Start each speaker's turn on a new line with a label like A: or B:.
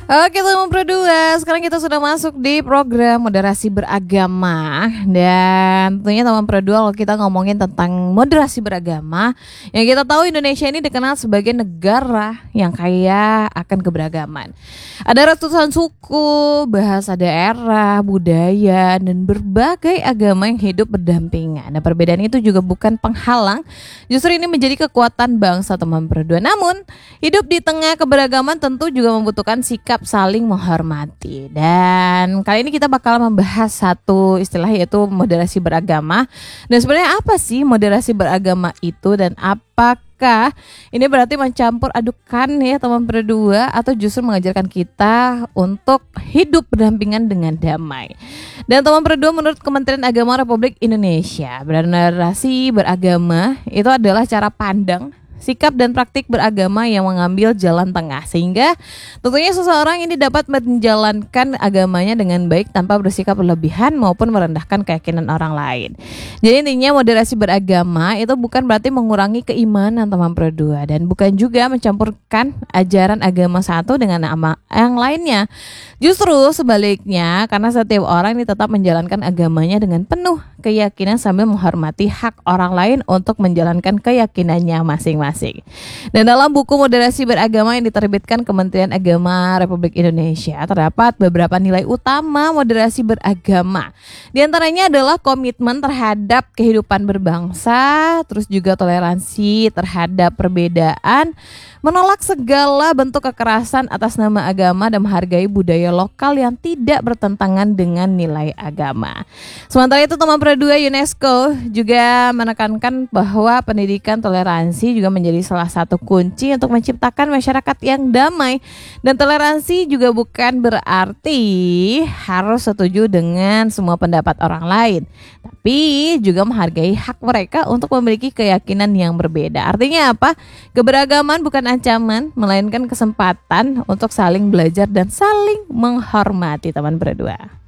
A: Oke teman berdua, sekarang kita sudah masuk di program moderasi beragama. Dan tentunya teman berdua, kalau kita ngomongin tentang moderasi beragama, yang kita tahu Indonesia ini dikenal sebagai negara yang kaya akan keberagaman. Ada ratusan suku, bahasa daerah, budaya, dan berbagai agama yang hidup berdampingan. Nah, perbedaan itu juga bukan penghalang, justru ini menjadi kekuatan bangsa teman berdua. Namun, hidup di tengah keberagaman tentu juga membutuhkan sikap saling menghormati. Dan kali ini kita bakal membahas satu istilah, yaitu moderasi beragama. Dan sebenarnya apa sih moderasi beragama itu, dan apakah ini berarti mencampur adukan ya teman berdua, atau justru mengajarkan kita untuk hidup berdampingan dengan damai. Dan teman berdua, menurut Kementerian Agama Republik Indonesia, moderasi beragama itu adalah cara pandang, sikap dan praktik beragama yang mengambil jalan tengah, sehingga tentunya seseorang ini dapat menjalankan agamanya dengan baik tanpa bersikap berlebihan maupun merendahkan keyakinan orang lain. Jadi intinya moderasi beragama itu bukan berarti mengurangi keimanan teman berdua, dan bukan juga mencampurkan ajaran agama satu dengan yang lainnya. Justru sebaliknya, karena setiap orang ini tetap menjalankan agamanya dengan penuh keyakinan sambil menghormati hak orang lain untuk menjalankan keyakinannya masing-masing. Dan dalam buku moderasi beragama yang diterbitkan Kementerian Agama Republik Indonesia, terdapat beberapa nilai utama moderasi beragama. Di antaranya adalah komitmen terhadap kehidupan berbangsa, terus juga toleransi terhadap perbedaan, menolak segala bentuk kekerasan atas nama agama, dan menghargai budaya lokal yang tidak bertentangan dengan nilai agama. Sementara itu teman berdua, UNESCO juga menekankan bahwa pendidikan toleransi juga menjadi salah satu kunci untuk menciptakan masyarakat yang damai. Dan toleransi juga bukan berarti harus setuju dengan semua pendapat orang lain, tapi juga menghargai hak mereka untuk memiliki keyakinan yang berbeda. Artinya apa? Keberagaman bukan ancaman, melainkan kesempatan untuk saling belajar dan saling menghormati teman berdua.